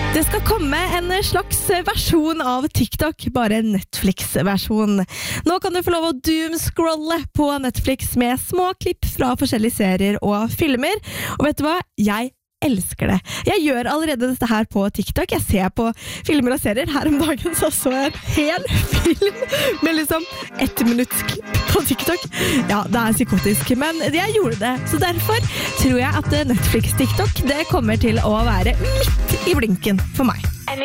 Det skal komme en slags versjon av TikTok, bare en Netflix-versjon. Nå kan du få lov å doomscrolle på Netflix med små klipp fra forskjellige serier og filmer. Og vet du hva? Jeg elsker det. Jeg gjør allerede dette her på TikTok. Jeg ser på filmer og serier. Her om dagen så jeg en hel film med liksom 1 minutts klipp på TikTok. Ja, det psykotisk, men jeg gjorde det. Så derfor tror jeg at Netflix-TikTok, det kommer til å være midt i blinken for meg.